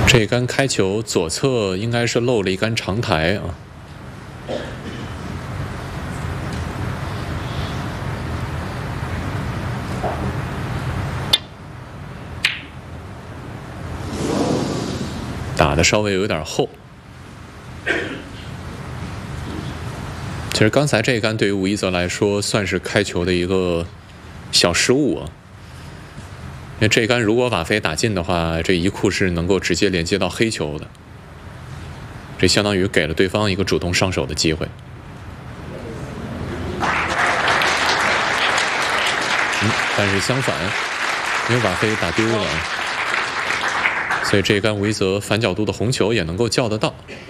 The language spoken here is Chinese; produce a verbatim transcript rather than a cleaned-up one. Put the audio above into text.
这一杆开球左侧应该是漏了一杆长台啊。打的稍微有点厚。其实刚才这一杆对于吴一泽来说算是开球的一个小失误啊。因为这一杆如果瓦菲打进的话，这一库是能够直接连接到黑球的，这相当于给了对方一个主动上手的机会。嗯，但是相反，因为瓦菲打丢了，所以这一杆吴一泽反角度的红球也能够叫得到。